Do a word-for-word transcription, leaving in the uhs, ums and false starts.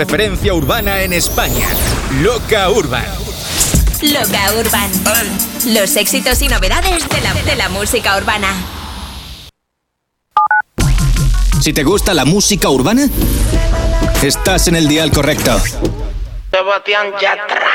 referencia urbana en España. Loca Urban. Loca Urban. Los éxitos y novedades de la, de la música urbana. Si te gusta la música urbana, estás en el dial correcto. Sebastián Yatra.